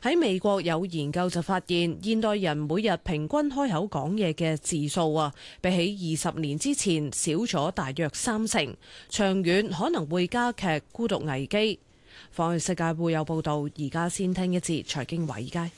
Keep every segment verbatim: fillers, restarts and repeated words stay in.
喺美國有研究就發現，現代人每日平均開口講嘢嘅字數啊，比起二十年之前少咗大約三成，長遠可能會加劇孤獨危機。放眼世界會有報道，而家先聽一節財經華爾街。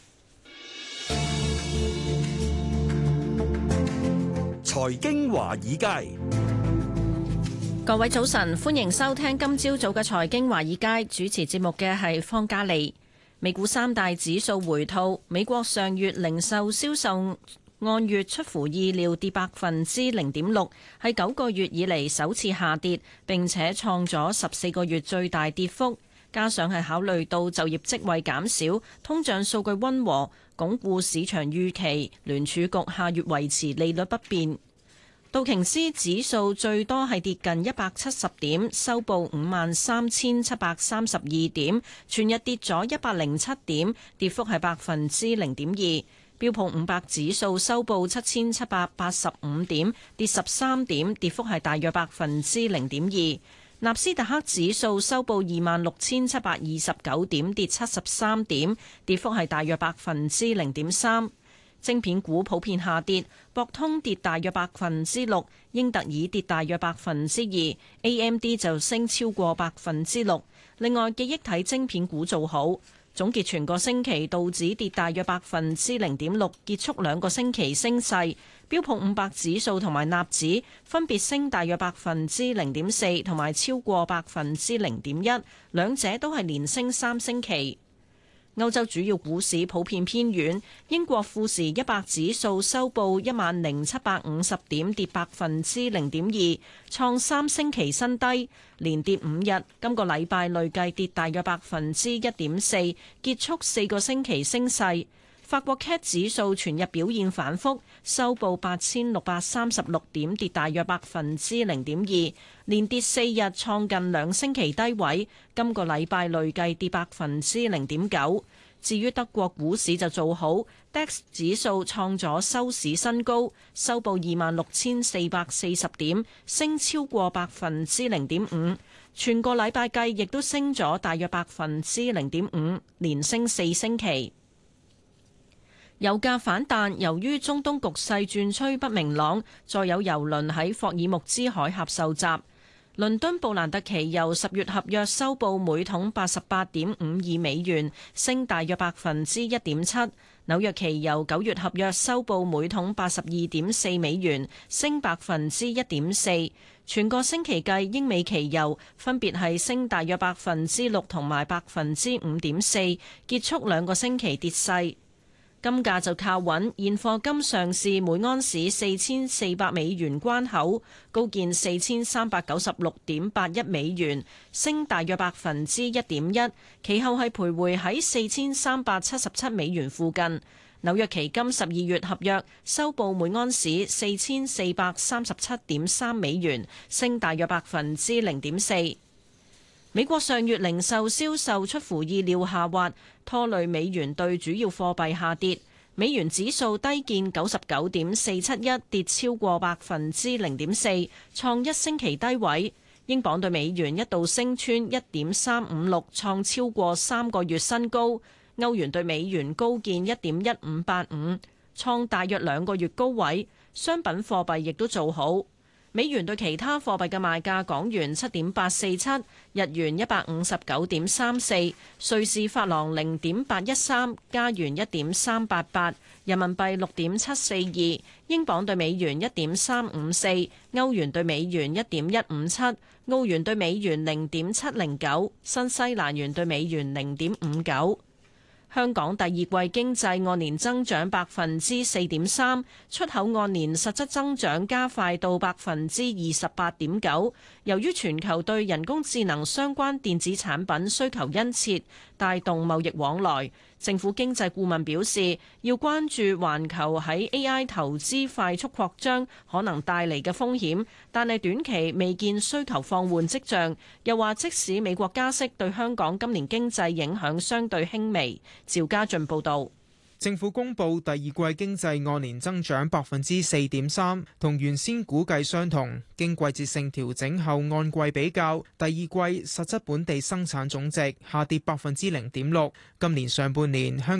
財經華爾街， 各位早晨，歡迎收聽今朝早嘅財經華爾街，主持節目嘅係方嘉利。美股三大指數回吐，美國上月零售銷售按月出乎意料跌百分之零點六，係九個月以嚟首次下跌，並且創咗十四個月最大跌幅。加上係考慮到就業職位減少、通脹數據溫和，鞏固市場預期，聯儲局下月維持利率不變。道瓊斯指數最多係跌近一百七十點，收報五萬三千七百三十二點，全日跌咗一百零七點，跌幅係百分之零點二。標普五百指數收報七千七百八十五點，跌十三點，跌幅係大約百分之零點二。納斯達克指數收報二萬六千七百二十九點，跌七十三點，跌幅係大約百分之零點三。晶片股普遍下跌，博通跌大約百分之六，英特爾跌大約百分之二 ，A M D 就升超過百分之六。另外，記憶體晶片股做好。總結全個星期，道指跌大約百分之零點六，結束兩個星期升勢。標普五百指數同埋納指分別升大約百分之零點四，同埋超過百分之零點一，兩者都係連升三星期。歐洲主要股市普遍偏軟，英國富時一百指數收報一萬零七百五十點，跌百分之零點二，創三星期新低，連跌五日。今個禮拜累計跌大約百分之一點四，結束四個星期升勢。法國 C A C 指數全日表現反覆，收報八千六百三十六點，跌大約百分之零點二，連跌四日，創近兩星期低位。今個禮拜累計跌百分之零點九。至於德國股市就做好 ，D A X 指數創咗收市新高，收報二萬六千四百四十點，升超過百分之零點五。全個禮拜計亦都升咗大約百分之零點五，連升四星期。油價反彈，由於中東局勢轉趨不明朗，再有油輪喺霍爾木茲海峽受襲。倫敦布蘭特期油十月合約收報每桶八十八點五二美元，升大約百分之一點七。紐約期油九月合約收報每桶八十二點四美元，升百分之一點四。全個星期計，英美期油分別係升大約百分之六同埋百分之五點四，結束兩個星期跌勢。金價就靠穩，現貨金上市每安士四千四百美元關口，高見四千三百九十六點八一美元，升大約百分之一點一。其後係徘徊喺四千三百七十七美元附近。紐約期金十二月合約收報每安士四千四百三十七點三美元，升大約百分之零點四。美國上月零售銷售出乎意料下滑，拖累美元對主要貨幣下跌。美元指數低見九十九點四七一，跌超過百分之零點四，創一星期低位。英鎊對美元一度升穿一點三五六，創超過三個月新高。歐元對美元高見一點一五八五，創大約兩個月高位。商品貨幣亦都做好。美元對其他貨幣嘅賣價：港元七點八四七，日元一百五十九點三四，瑞士法郎零點八一三，加元一點三八八，人民幣六點七四二，英鎊對美元一點三五四，歐元對美元一點一五七，澳元對美元零點七零九，新西蘭元對美元零點五九。香港第二季經濟按年增長百分之四點三，出口按年實質增長加快到百分之二十八點九。由於全球對人工智能相關電子產品需求殷切，帶動貿易往來。政府經濟顧問表示，要關注環球喺 A I 投資快速擴張可能帶嚟嘅風險，但係短期未見需求放緩跡象。又話即使美國加息，對香港今年經濟影響相對輕微。趙家俊報導。 政府公布第二季經濟按年增長百分之四點三，同原先估計相同。經季節性調整後，按季比較，第二季實質本地生產總值下跌百分之零點六。今年上半年香